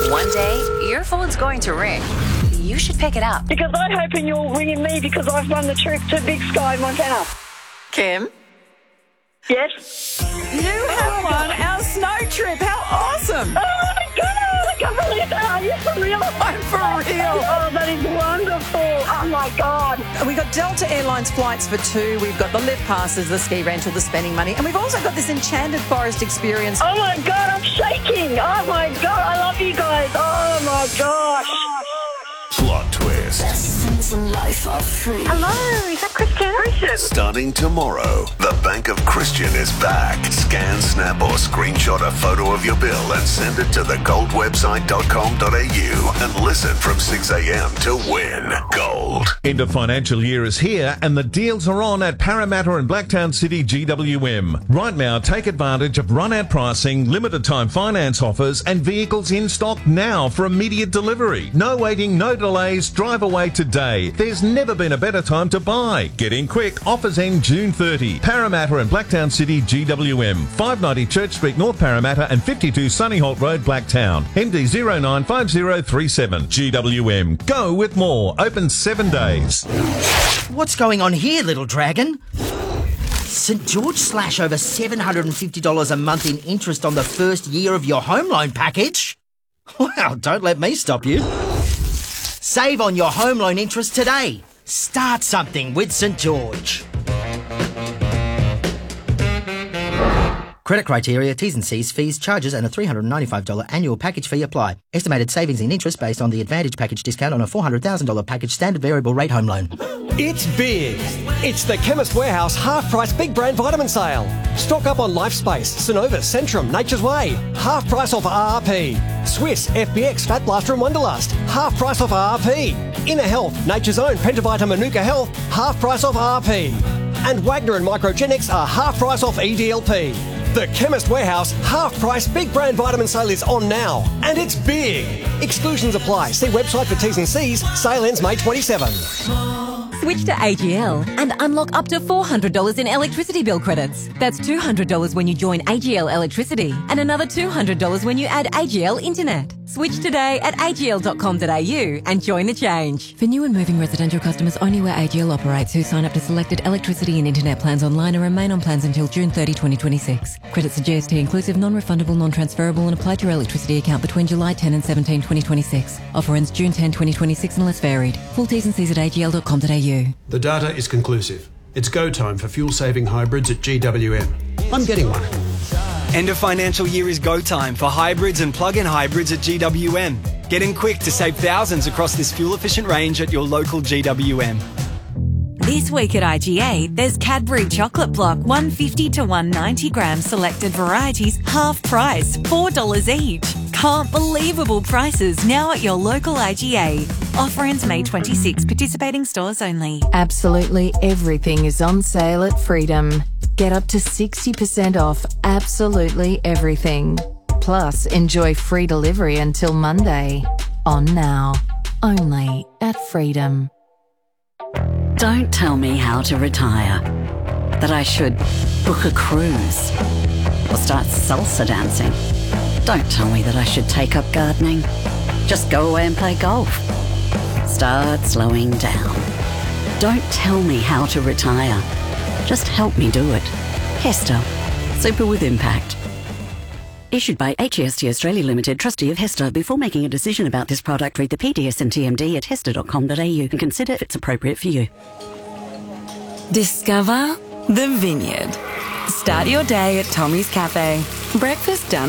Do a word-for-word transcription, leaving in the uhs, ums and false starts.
One day, your phone's going to ring. You should pick it up. Because I'm hoping you're ringing me because I've won the trip to Big Sky, Montana. Kim? Yes? You have won our snow trip. How awesome. Oh, my God. I can't believe that. Are you for real? I'm for real. Oh, that is wonderful. Oh, my God. We've got Delta Airlines flights for two. We've got the lift passes, the ski rental, the spending money. And we've also got this enchanted forest experience. Oh, my God. I'm shaking. Oh, my God. I love you guys. Oh, my gosh. Plot twist. Hello, is that Christian? Starting tomorrow, the Bank of Christian is back. Scan, snap or screenshot a photo of your bill and send it to the gold website dot com dot a u and listen from six a.m. to win gold. End of financial year is here and the deals are on at Parramatta and Blacktown City G W M. Right now, take advantage of run-out pricing, limited time finance offers and vehicles in stock now for immediate delivery. No waiting, no delays, drive away today. There's never been a better time to buy. Get in quick. Offers end June thirtieth. Parramatta and Blacktown City G W M. five ninety Church Street, North Parramatta and fifty-two Sunnyholt Road, Blacktown. M D zero nine five zero three seven. G W M. Go with more. Open seven days. What's going on here, little dragon? St George slash over seven hundred fifty dollars a month in interest on the first year of your home loan package? Well, don't let me stop you. Save on your home loan interest today. Start something with St George. Credit criteria, T's and C's, fees, charges and a three hundred ninety-five dollars annual package fee apply. Estimated savings in interest based on the Advantage package discount on a four hundred thousand dollars package standard variable rate home loan. It's big. It's the Chemist Warehouse half-price big brand vitamin sale. Stock up on LifeSpace, Synovus, Centrum, Nature's Way. Half price off R R P. Swiss, F B X, Fat Blaster and Wonderlust. Half price off R R P. Inner Health, Nature's Own, Pentavita Manuka Health. Half price off R R P. And Wagner and Microgenics are half price off E D L P. The Chemist Warehouse half-price big brand vitamin sale is on now. And it's big. Exclusions apply. See website for T's and C's. Sale ends May twenty-seventh. Switch to A G L and unlock up to four hundred dollars in electricity bill credits. That's two hundred dollars when you join A G L Electricity and another two hundred dollars when you add A G L Internet. Switch today at a g l dot com dot a u and join the change. For new and moving residential customers only where A G L operates who sign up to selected electricity and internet plans online and remain on plans until June thirtieth, twenty twenty-six. Credits are G S T inclusive, non-refundable, non-transferable and apply to your electricity account between July tenth and seventeenth, twenty twenty-six. Offer ends June tenth, twenty twenty-six unless varied. Full T's and C's at a g l dot com dot a u. The data is conclusive. It's go time for fuel-saving hybrids at G W M. I'm getting one. End of financial year is go time for hybrids and plug-in hybrids at G W M. Get in quick to save thousands across this fuel-efficient range at your local G W M. This week at I G A, there's Cadbury Chocolate Block one fifty to one ninety gram selected varieties, half price, four dollars each. Can't believable prices now at your local I G A. Offer ends May twenty-sixth, participating stores only. Absolutely everything is on sale at Freedom. Get up to sixty percent off absolutely everything. Plus, enjoy free delivery until Monday. On now. Only at Freedom. Don't tell me how to retire. That I should book a cruise or start salsa dancing. Don't tell me that I should take up gardening. Just go away and play golf. Start slowing down. Don't tell me how to retire. Just help me do it. Hester. Super with impact. Issued by H E S T Australia Limited, trustee of Hester. Before making a decision about this product, read the P D S and T M D at hester dot com dot a u and consider if it's appropriate for you. Discover the Vineyard. Start your day at Tommy's Cafe. Breakfast done